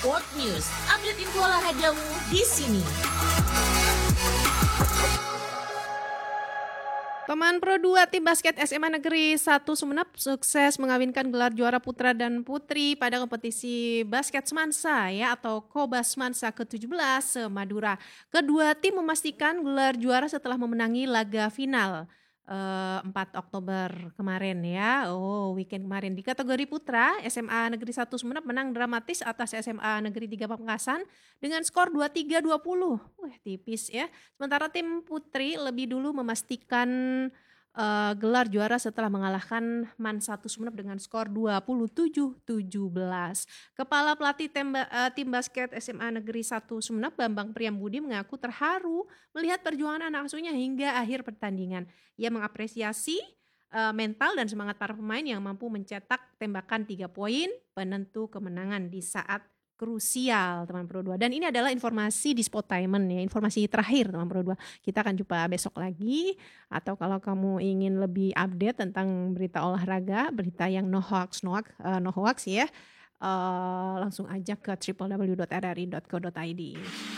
Sport News, update info olahragamu di sini. Teman Pro 2 tim basket SMA Negeri 1 Sumeneb sukses mengawinkan gelar juara putra dan putri pada kompetisi basket Semansa atau Kobas Semansa ke-17 se-Madura. Kedua tim memastikan gelar juara setelah memenangi laga final 4 Oktober kemarin weekend kemarin. Di kategori putra, SMA Negeri 1 Sumeneb menang dramatis atas SMA Negeri 3 Pamekasan dengan skor 23-20. Tipis ya. Sementara tim putri lebih dulu memastikan gelar juara setelah mengalahkan MAN 1 Sumeneb dengan skor 27-17. Kepala pelatih tim basket SMA Negeri 1 Sumeneb Bambang Priyambudi mengaku terharu melihat perjuangan anak asuhnya hingga akhir pertandingan. Ia mengapresiasi mental dan semangat para pemain yang mampu mencetak tembakan 3 poin penentu kemenangan di saat krusial teman Pro 2. Dan ini adalah informasi di Sportainment ya, informasi terakhir teman Pro 2. Kita akan jumpa besok lagi, atau kalau kamu ingin lebih update tentang berita olahraga, berita yang no hoax ya, langsung aja ke www.rri.co.id.